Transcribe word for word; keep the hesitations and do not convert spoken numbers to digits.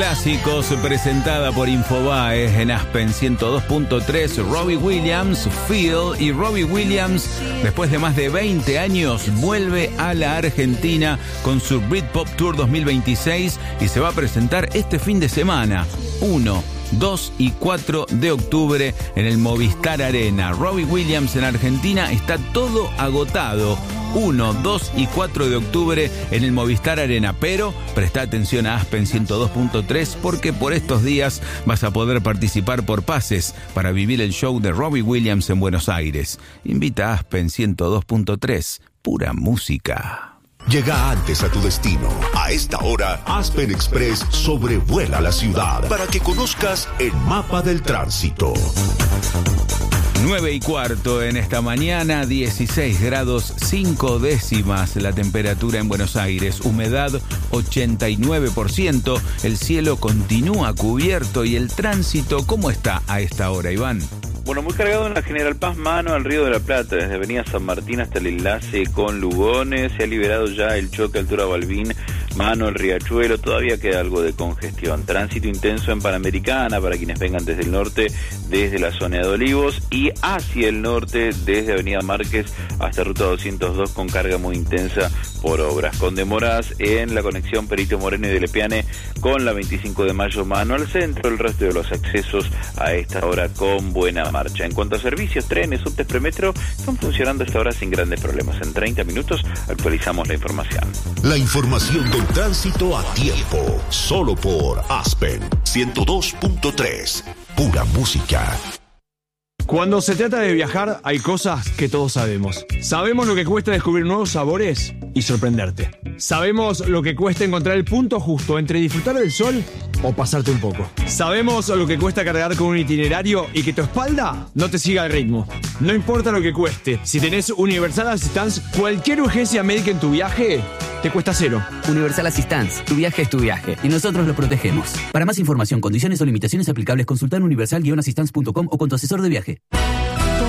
Clásicos, presentada por Infobae en Aspen ciento dos punto tres, Robbie Williams, Feel. Y Robbie Williams, después de más de veinte años, vuelve a la Argentina con su Britpop Tour dos mil veintiséis y se va a presentar este fin de semana, uno, dos y cuatro de octubre en el Movistar Arena. Robbie Williams en Argentina, está todo agotado. uno, dos y cuatro de octubre en el Movistar Arena, pero presta atención a Aspen ciento dos punto tres porque por estos días vas a poder participar por pases para vivir el show de Robbie Williams en Buenos Aires. Invita a Aspen ciento dos punto tres, pura música. Llega antes a tu destino. A esta hora, Aspen Express sobrevuela la ciudad para que conozcas el mapa del tránsito. nueve y cuarto en esta mañana, dieciséis grados cinco décimas la temperatura en Buenos Aires, humedad ochenta y nueve por ciento, el cielo continúa cubierto y el tránsito, ¿cómo está a esta hora, Iván? Bueno, muy cargado en la General Paz, mano al Río de la Plata, desde Avenida San Martín hasta el enlace con Lugones. Se ha liberado ya el choque altura Balbín, mano el Riachuelo. Todavía queda algo de congestión. Tránsito intenso en Panamericana para quienes vengan desde el norte, desde la zona de Olivos y hacia el norte, desde Avenida Márquez hasta Ruta doscientos dos con carga muy intensa por obras. Con demoras en la conexión Perito Moreno y de Lepiane con la veinticinco de mayo, mano al centro. El resto de los accesos a esta hora con buena marcha. En cuanto a servicios, trenes, subtes, premetro, están funcionando a esta hora sin grandes problemas. En treinta minutos actualizamos la información. La información del tránsito a tiempo, solo por Aspen ciento dos punto tres, pura música. Cuando se trata de viajar, hay cosas que todos sabemos. Sabemos lo que cuesta descubrir nuevos sabores y sorprenderte. Sabemos lo que cuesta encontrar el punto justo entre disfrutar del sol o pasarte un poco. Sabemos lo que cuesta cargar con un itinerario y que tu espalda no te siga el ritmo. No importa lo que cueste, si tenés Universal Assistance, cualquier urgencia médica en tu viaje te cuesta cero. Universal Assistance, tu viaje es tu viaje y nosotros lo protegemos. Para más información, condiciones o limitaciones aplicables, consulta en universal guion assistance punto com o con tu asesor de viaje.